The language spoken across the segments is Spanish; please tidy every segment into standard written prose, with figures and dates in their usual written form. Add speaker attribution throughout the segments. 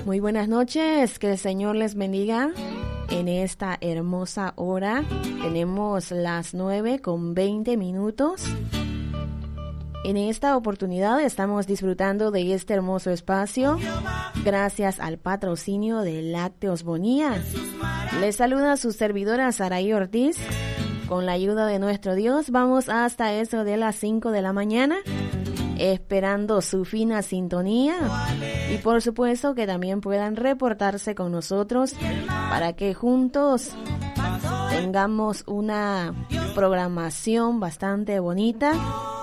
Speaker 1: Muy buenas noches, que el Señor les bendiga. En esta hermosa hora tenemos las 9:20. En esta oportunidad estamos disfrutando de este hermoso espacio gracias al patrocinio de Lácteos Bonía. Les saluda su servidora Saraí Ortiz. Con la ayuda de nuestro Dios vamos hasta eso de las 5 de la mañana, esperando su fina sintonía y por supuesto que también puedan reportarse con nosotros para que juntos tengamos una programación bastante bonita.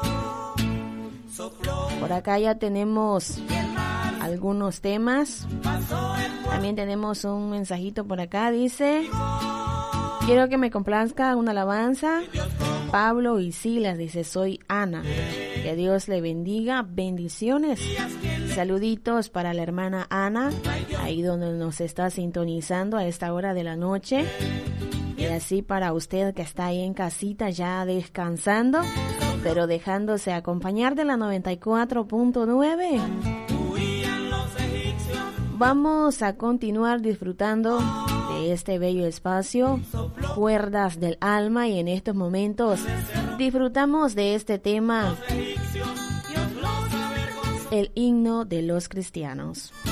Speaker 1: Por acá ya tenemos algunos temas. También tenemos un mensajito por acá, dice: quiero que me complazca una alabanza. Pablo y Silas, dice, soy Ana. Que Dios le bendiga, bendiciones. Saluditos para la hermana Ana, ahí donde nos está sintonizando a esta hora de la noche. Y así para usted que está ahí en casita ya descansando, pero dejándose acompañar de la 94.9. Vamos a continuar disfrutando de este bello espacio, Cuerdas del Alma, y en estos momentos disfrutamos de este tema, el himno de los cristianos.